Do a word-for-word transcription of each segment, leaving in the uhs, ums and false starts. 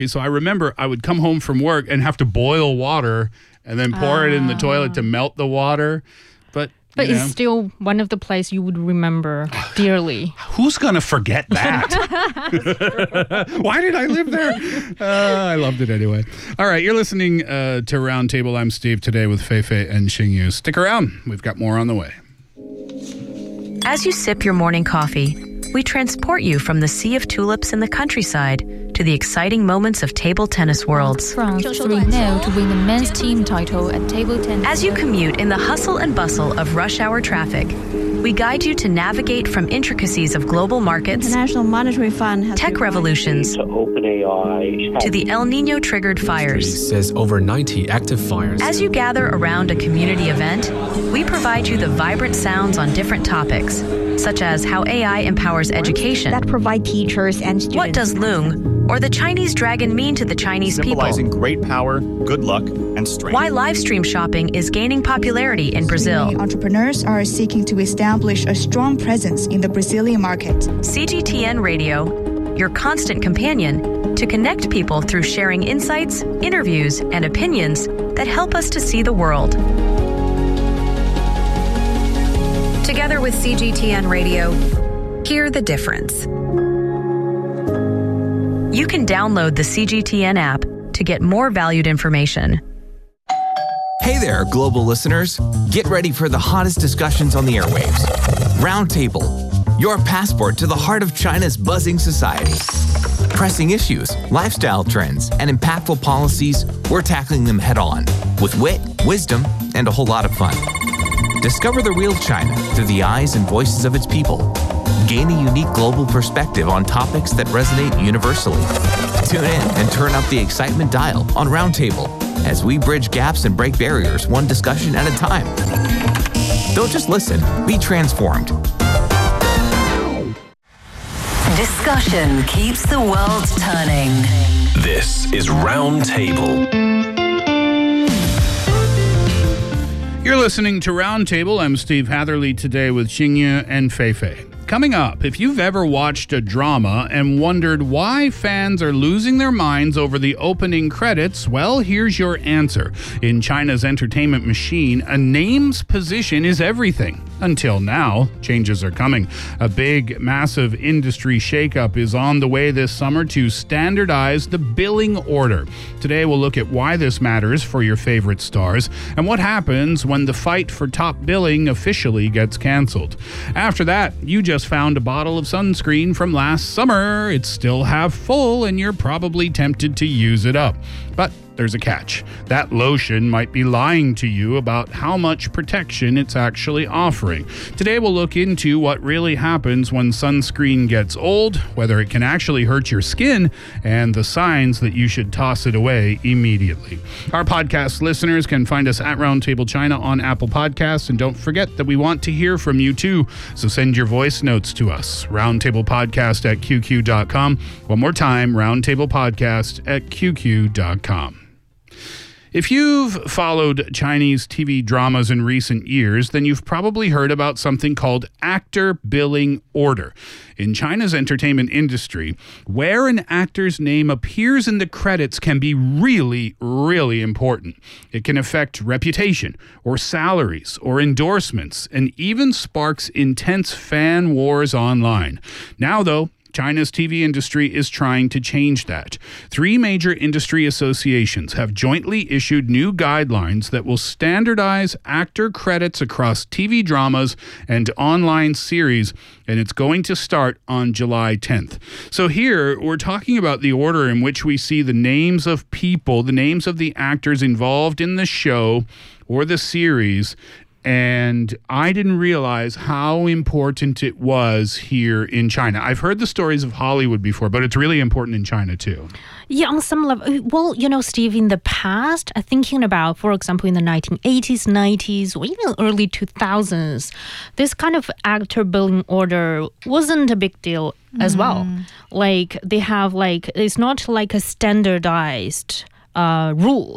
So I remember I would come home from work and have to boil water and then pour it in the toilet to melt the water. But But you it's know, still one of the places you would remember dearly. who's going to forget that? Why did I live there? Uh, I loved it anyway. All right, you're listening uh, to Roundtable. I'm Steve today with Feifei and Xingyu. Stick around. We've got more on the way. As you sip your morning coffee, we transport you from the sea of tulips in the countryside to the exciting moments of table tennis worlds. France three nil to win the men's team title at table tennis. As you commute in the hustle and bustle of rush hour traffic, we guide you to navigate from intricacies of global markets, International Monetary Fund has tech revolutions, to OpenAI, to the El Nino-triggered fires. Says over ninety active fires. As you gather around a community event, we provide you the vibrant sounds on different topics, such as how A I empowers education, that provide teachers and students. what does Loong or the Chinese dragon mean to the Chinese symbolizing people, great power, good luck, and strength. why live stream shopping is gaining popularity in Brazil. Entrepreneurs are seeking to establish a strong presence in the Brazilian market. C G T N Radio, your constant companion to connect people through sharing insights, interviews, and opinions that help us to see the world. Together with C G T N Radio, hear the difference. You can download the C G T N app to get more valued information. Hey there, global listeners. Get ready for the hottest discussions on the airwaves. Roundtable, your passport to the heart of China's buzzing society. Pressing issues, lifestyle trends, and impactful policies, we're tackling them head on with wit, wisdom, and a whole lot of fun. Discover the real China through the eyes and voices of its people. Gain a unique global perspective on topics that resonate universally. Tune in and turn up the excitement dial on Roundtable as we bridge gaps and break barriers one discussion at a time. Don't just listen, be transformed. Discussion keeps the world turning. This is Roundtable. You're listening to Roundtable. I'm Steve Hatherley today with Xingyu and Feifei. Coming up, if you've ever watched a drama and wondered why fans are losing their minds over the opening credits, well, here's your answer. In China's entertainment machine, a name's position is everything. Until now, changes are coming. A big, massive industry shakeup is on the way this summer to standardize the billing order. Today, we'll look at why this matters for your favorite stars and what happens when the fight for top billing officially gets canceled. After that, you just found a bottle of sunscreen from last summer. It's still half full and you're probably tempted to use it up. But there's a catch. That lotion might be lying to you about how much protection it's actually offering. Today we'll look into what really happens when sunscreen gets old, whether it can actually hurt your skin, and the signs that you should toss it away immediately. Our podcast listeners can find us at Roundtable China on Apple Podcasts, and don't forget that we want to hear from you too, so send your voice notes to us. Roundtablepodcast at Q Q dot com. One more time, roundtablepodcast at Q Q dot com. If you've followed Chinese T V dramas in recent years, then you've probably heard about something called actor billing order. In China's entertainment industry, where an actor's name appears in the credits can be really, really important. It can affect reputation or salaries or endorsements and even sparks intense fan wars online. Now, though, China's T V industry is trying to change that. Three major industry associations have jointly issued new guidelines that will standardize actor credits across T V dramas and online series, and it's going to start on July tenth. So here, we're talking about the order in which we see the names of people, the names of the actors involved in the show or the series. And I didn't realize how important it was here in China. I've heard the stories of Hollywood before, but it's really important in China too. Yeah, on some level. Well, you know, Steve, in the past, uh, thinking about, for example, in the nineteen eighties, nineties, or even early two thousands, this kind of actor billing order wasn't a big deal as mm. well. Like, they have like, it's not like a standardized uh, rule.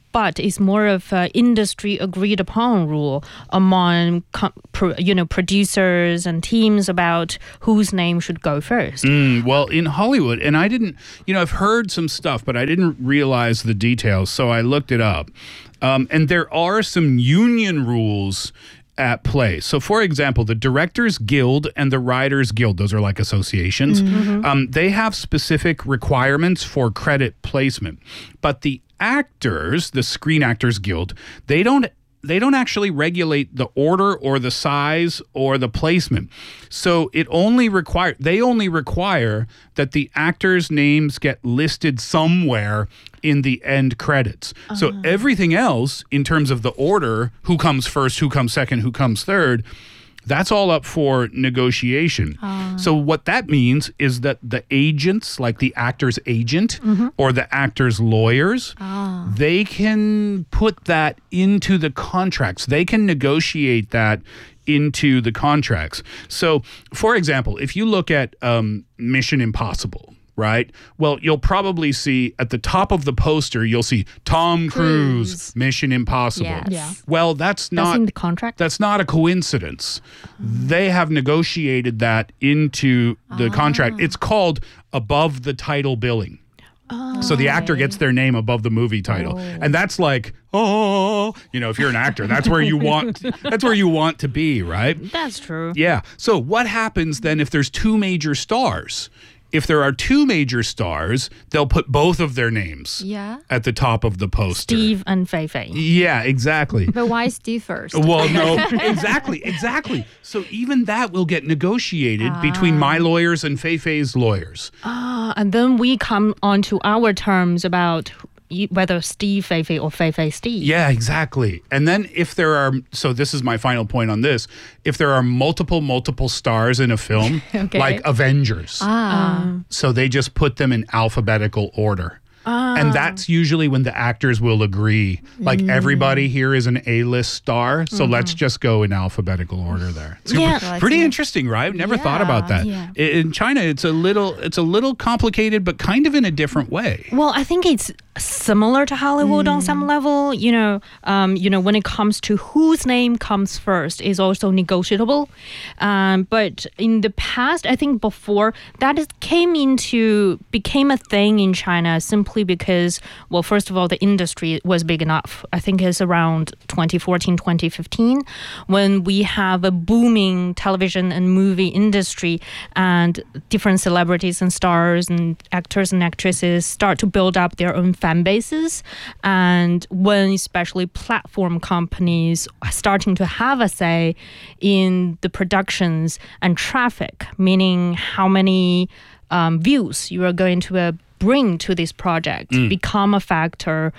but it's more of an industry agreed upon rule among com- pro, you know producers and teams about whose name should go first. Mm, well, in Hollywood, and I didn't, you know, I've heard some stuff, but I didn't realize the details, so I looked it up. Um, and there are some union rules at play. So, for example, the Directors Guild and the Writers Guild, those are like associations, mm-hmm. um, they have specific requirements for credit placement. But the actors, the Screen Actors Guild, they don't they don't actually regulate the order or the size or the placement. So it only require they only require that the actors' names get listed somewhere in the end credits. Uh-huh. So everything else in terms of the order, who comes first, who comes second, who comes third, that's all up for negotiation. Uh. So what that means is that the agents, like the actor's agent mm-hmm. or the actor's lawyers, uh. they can put that into the contracts. They can negotiate that into the contracts. So, for example, if you look at um, Mission Impossible, right? Well, you'll probably see at the top of the poster, you'll see Tom Cruise, Cruise. Mission Impossible. Yes. Yeah. Well, that's not that's in the contract. That's not a coincidence. Mm. They have negotiated that into the ah. contract. It's called above the title billing. Oh, so the actor gets their name above the movie title. Oh. And that's like, oh, you know, if you're an actor, that's where you want that's where you want to be, right? That's true. Yeah. So what happens then if there's two major stars? If there are two major stars, they'll put both of their names yeah. at the top of the poster. Steve and Fei Fei. Yeah, exactly. But why Steve first? Well, no, exactly, exactly. So even that will get negotiated ah. between my lawyers and Fei Fei's lawyers. Ah, and then we come on to our terms about whether Steve Fei Fei or Fei Fei Steve. Yeah, exactly. And then if there are, so this is my final point on this, if there are multiple, multiple stars in a film, okay. like Avengers, ah. so they just put them in alphabetical order. Ah. And that's usually when the actors will agree, like mm. everybody here is an A-list star, so mm-hmm. let's just go in alphabetical order there. It's yeah. pretty, pretty interesting, right? Never yeah. thought about that. Yeah. In China, it's a little it's a little complicated, but kind of in a different way. Well, I think it's similar to Hollywood mm. on some level. You know, um, you know, when it comes to whose name comes first is also negotiable. Um, but in the past, I think before that is, came into became a thing in China simply because, well, first of all, the industry was big enough. I think it's around twenty fourteen, twenty fifteen, when we have a booming television and movie industry and different celebrities and stars and actors and actresses start to build up their own fan bases. And when especially platform companies are starting to have a say in the productions and traffic, meaning how many um, views you are going to uh, bring to this project mm. become a factor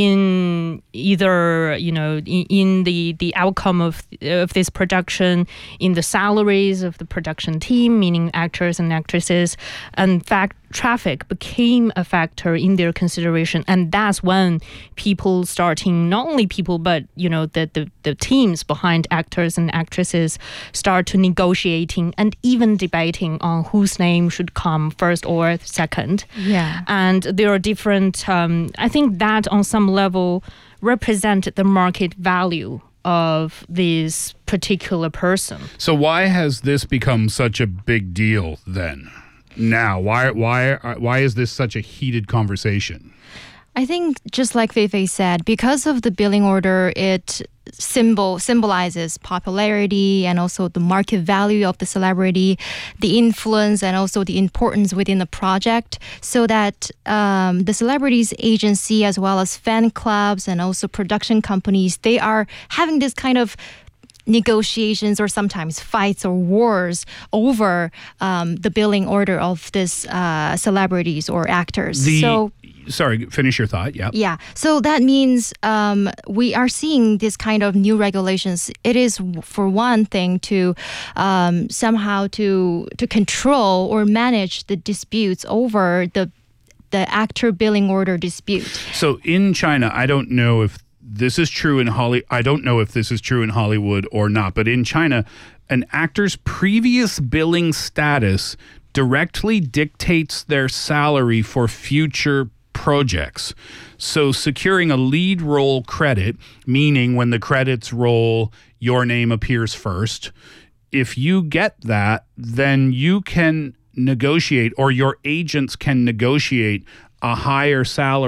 in either, you know, in, in the, the outcome of of this production, in the salaries of the production team, meaning actors and actresses. In fact, traffic became a factor in their consideration, and that's when people starting, not only people, but, you know, the, the, the teams behind actors and actresses start to negotiating and even debating on whose name should come first or second. Yeah. And there are different, um, I think that on some level represent the market value of this particular person. So why has this become such a big deal then? Now, why why why is this such a heated conversation? I think just like Fei Fei said, because of the billing order, it symbol symbolizes popularity and also the market value of the celebrity, the influence and also the importance within the project, so that um, the celebrities agency as well as fan clubs and also production companies, they are having this kind of negotiations or sometimes fights or wars over um, the billing order of these uh, celebrities or actors. The, so, sorry, finish your thought. Yeah. Yeah. So that means um, we are seeing this kind of new regulations. It is, for one thing, to um, somehow to to control or manage the disputes over the the actor billing order dispute. So in China, I don't know if this is true in Holly. I don't know if this is true in Hollywood or not, but in China, an actor's previous billing status directly dictates their salary for future projects. So securing a lead role credit, meaning when the credits roll, your name appears first. If you get that, then you can negotiate, or your agents can negotiate a higher salary